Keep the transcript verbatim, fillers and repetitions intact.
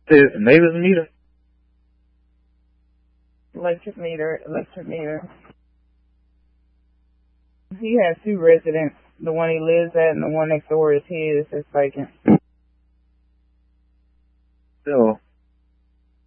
The neighbor's meter? Electric meter, electric meter. He has two residents. The one he lives at and the one next door is his. It's vacant. So,